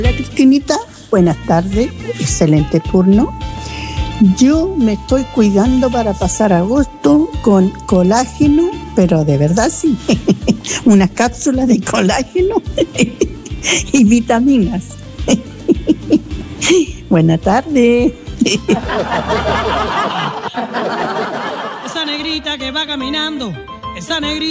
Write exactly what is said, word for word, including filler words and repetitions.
Hola Cristinita, buenas tardes, excelente turno. Yo me estoy cuidando para pasar agosto con colágeno, pero de verdad sí, unas cápsulas de colágeno y vitaminas. Buenas tardes. Esa negrita que va caminando, esa negrita